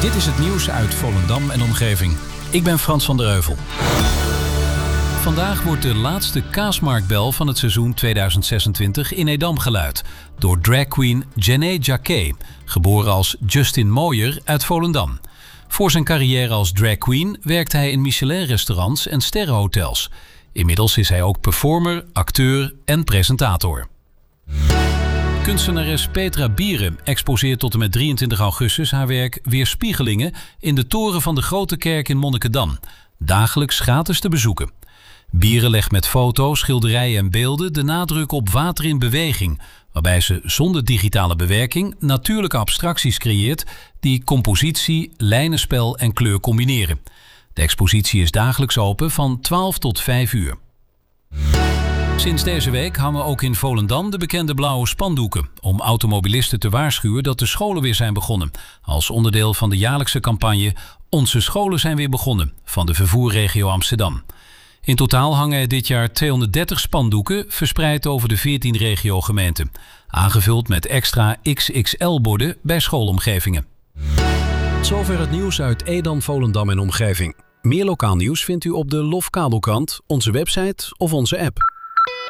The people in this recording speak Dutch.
Dit is het nieuws uit Volendam en omgeving. Ik ben Frans van der Heuvel. Vandaag wordt de laatste kaasmarktbel van het seizoen 2026 in Edam geluid door dragqueen Jenné Jacquet, geboren als Justin Mooijer uit Volendam. Voor zijn carrière als dragqueen werkte hij in Michelin-restaurants en sterrenhotels. Inmiddels is hij ook performer, acteur en presentator. Kunstenares Petra Bieren exposeert tot en met 23 augustus haar werk Weerspiegelingen in de toren van de Grote Kerk in Monnikendam. Dagelijks gratis te bezoeken. Bieren legt met foto's, schilderijen en beelden de nadruk op water in beweging, waarbij ze zonder digitale bewerking natuurlijke abstracties creëert die compositie, lijnenspel en kleur combineren. De expositie is dagelijks open van 12 tot 5 uur. Sinds deze week hangen ook in Volendam de bekende blauwe spandoeken om automobilisten te waarschuwen dat de scholen weer zijn begonnen, als onderdeel van de jaarlijkse campagne Onze scholen zijn weer begonnen van de vervoerregio Amsterdam. In totaal hangen er dit jaar 230 spandoeken verspreid over de 14 regiogemeenten, aangevuld met extra XXL-borden bij schoolomgevingen. Tot zover het nieuws uit Edam, Volendam en omgeving. Meer lokaal nieuws vindt u op de LOF Kabelkrant, onze website of onze app.